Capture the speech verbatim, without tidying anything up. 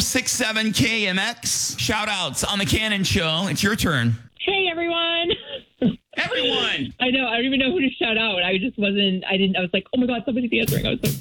six seven K M X. Shout outs on the Cannon Show. It's your turn. Hey, everyone. Everyone. I know. I don't even know who to shout out. I just wasn't, I didn't, I was like, oh my God, somebody's answering. I was so excited.